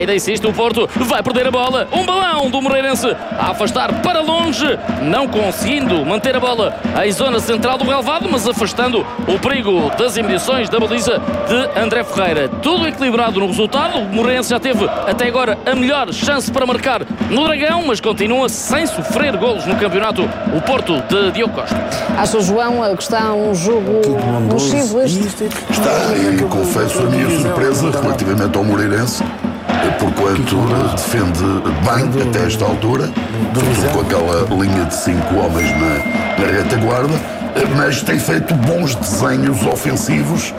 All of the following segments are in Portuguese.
Ainda insiste o Porto, vai perder a bola, um balão do Moreirense a afastar para longe, não conseguindo manter a bola em zona central do relvado, mas afastando o perigo das imediações da baliza de André Ferreira. Tudo equilibrado no resultado, o Moreirense já teve até agora a melhor chance para marcar no Dragão, mas continua sem sofrer golos no campeonato, o Porto de Diogo Costa. Acha, João, que está um jogo mexido este? Está, e confesso a minha surpresa relativamente ao Moreirense, porquanto defende bem até esta altura, sobretudo com aquela linha de 5 homens na retaguarda, mas tem feito bons desenhos ofensivos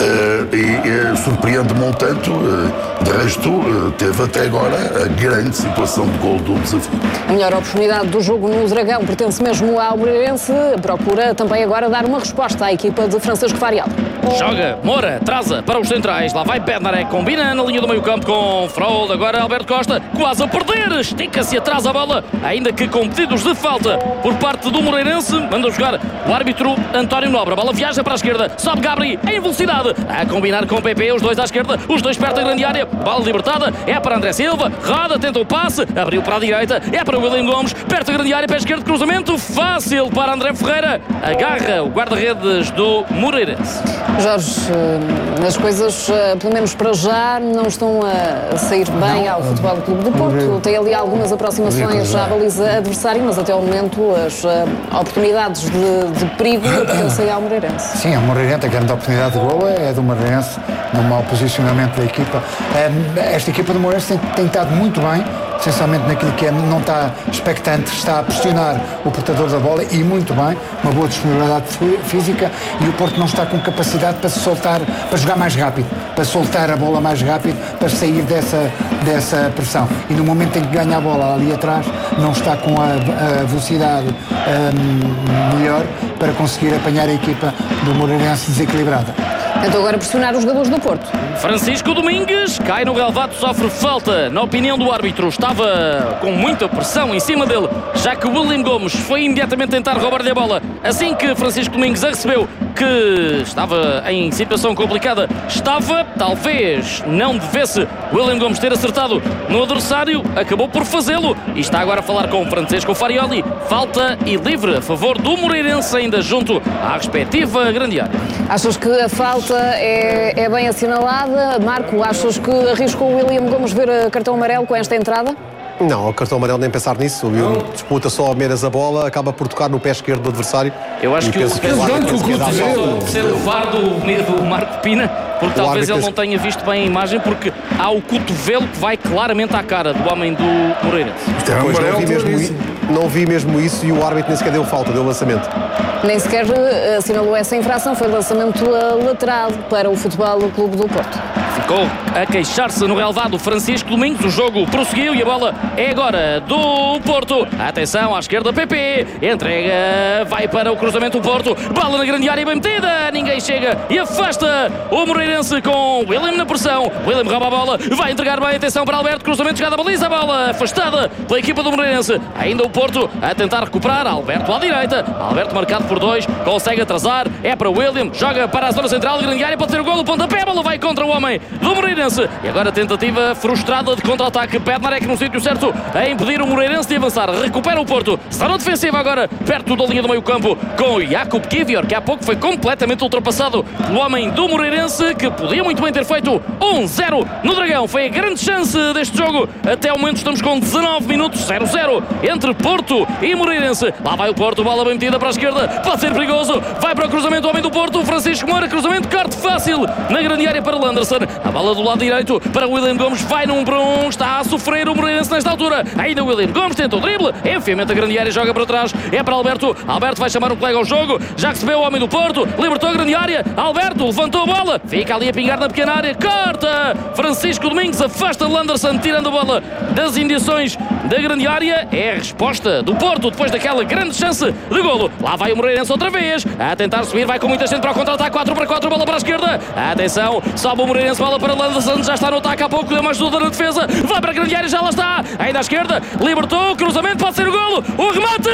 e surpreende-me um tanto. De resto, teve até agora a grande situação de gol do desafio. A melhor oportunidade do jogo no Dragão pertence mesmo ao Moreirense, procura também agora dar uma resposta à equipa de Francisco Farial. Joga, Moura, traza para os centrais, lá vai Bednarek, combina na linha do meio campo com Frold, agora Alberto Costa, quase a perder, estica-se atrás a bola, ainda que com pedidos de falta por parte do Moreirense, manda jogar o árbitro António Nobre, a bola viaja para a esquerda, sobe Gabri em velocidade, a combinar com o PP, os dois à esquerda, os dois perto da grande área, bola libertada, é para André Silva, roda, tenta o passe, abriu para a direita, é para o William Gomes, perto da grande área, pé esquerdo, cruzamento, fácil para André Ferreira, agarra o guarda-redes do Moreirense. Jorge, as coisas, pelo menos para já, não estão a sair bem ao Futebol Clube do Porto. Tem ali algumas aproximações à baliza adversária, mas até o momento as oportunidades de perigo pertencem ao Moreirense. Sim, o Moreirense, a grande oportunidade de gol é do Moreirense, no mau posicionamento da equipa. Esta equipa do Moreirense tem estado muito bem, essencialmente naquilo que não está expectante, está a pressionar o portador da bola e muito bem, uma boa disponibilidade física, e o Porto não está com capacidade para se soltar, para jogar mais rápido, para soltar a bola mais rápido, para sair dessa pressão. E no momento em que ganha a bola ali atrás, não está com a velocidade melhor para conseguir apanhar a equipa do Moreirense desequilibrada. Tentou agora pressionar os jogadores do Porto. Francisco Domingues cai no relvado, sofre falta. Na opinião do árbitro, estava com muita pressão em cima dele, já que o William Gomes foi imediatamente tentar roubar-lhe a bola. Assim que Francisco Domingues a recebeu, que estava em situação complicada, talvez não devesse William Gomes ter acertado no adversário, acabou por fazê-lo e está agora a falar com Francesco Farioli. Falta e livre a favor do Moreirense, ainda junto à respectiva grande área. Achas que a falta é bem assinalada? Marco, achas que arriscou o William Gomes ver cartão amarelo com esta entrada? Não, o cartão amarelo nem pensar nisso. Ele disputa só menos a bola, acaba por tocar no pé esquerdo do adversário. Eu acho que o ser o VAR do Marco Pina, porque talvez ele não tenha visto bem a imagem, porque há o cotovelo que vai claramente à cara do homem do Moreirense. Não vi mesmo isso, e o árbitro nem sequer deu falta, deu lançamento. Nem sequer assinalou essa infração, foi lançamento lateral para o Futebol Clube do Porto. Ficou a queixar-se no relvado Francisco Domingos, o jogo prosseguiu e a bola é agora do Porto. Atenção à esquerda, PP, entrega, vai para o cruzamento do Porto, bola na grande área bem metida, ninguém chega e afasta o Moreirense com William na pressão. William rouba a bola, vai entregar bem, atenção para Alberto, cruzamento, chegada à baliza, a bola afastada pela equipa do Moreirense. Ainda o Porto a tentar recuperar, Alberto à direita, Alberto marcado por 2, consegue atrasar, é para William, joga para a zona central, grande área, pode ter o golo, o pontapé, a bola vai contra o homem do Moreirense. E agora tentativa frustrada de contra-ataque, Bednarek no sítio certo a impedir o Moreirense de avançar, recupera o Porto, zona defensiva agora perto da linha do meio campo com Jakub Kivior, que há pouco foi completamente ultrapassado pelo homem do Moreirense, que podia muito bem ter feito 1-0 no Dragão. Foi a grande chance deste jogo, até o momento estamos com 19 minutos, 0-0 entre Porto e Moreirense. Lá vai o Porto, bola bem metida para a esquerda, pode ser perigoso, vai para o cruzamento o homem do Porto, Francisco Moura, cruzamento, corte fácil na grande área para Landerson, a bola do lado direito para William Gomes, vai num para um, está a sofrer o Moreirense nesta altura, ainda William Gomes tenta o drible, enfiamento a grande área, joga para trás, é para Alberto vai chamar o colega ao jogo, já recebeu o homem do Porto, libertou a grande área, Alberto levantou a bola, fica ali a pingar na pequena área, corta, Francisco Domingos afasta Landerson, tirando a bola das indiações da grande área, é a resposta do Porto depois daquela grande chance de golo. Lá vai o Moreirense outra vez, a tentar subir, vai com muita gente para o contra-ataque, 4-4, bola para a esquerda, atenção, sobe o Moreirense, bola para Landerson, já está no ataque há pouco, deu uma ajuda na defesa, vai para a grande área, já lá está, ainda à esquerda, libertou, cruzamento, pode ser o golo, o remate,